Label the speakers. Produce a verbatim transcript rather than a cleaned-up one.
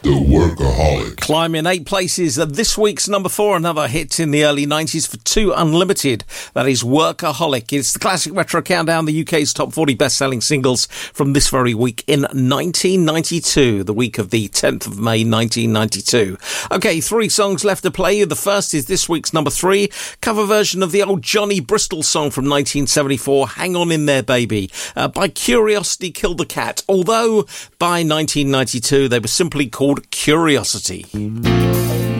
Speaker 1: The Workaholic.
Speaker 2: Climbing eight places, uh, this week's number four, another hit in the early nineties for Two Unlimited. That is Workaholic. It's the classic retro countdown, the U K's top forty best-selling singles from this very week in nineteen ninety-two, the week of the tenth of May, nineteen ninety-two. Okay, three songs left to play. The first is this week's number three, cover version of the old Johnny Bristol song from nineteen seventy-four, Hang On In There Baby, uh, by Curiosity Killed the Cat, although by nineteen ninety-two they were simply called Curiosity.